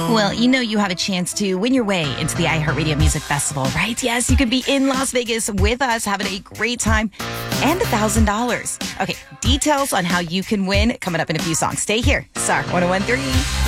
Well, you know you have a chance to win your way into the iHeartRadio Music Festival, right? Yes, you could be in Las Vegas with us, having a great time, and $1,000. Okay, details on how you can win coming up in a few songs. Stay here. SAR 101.3.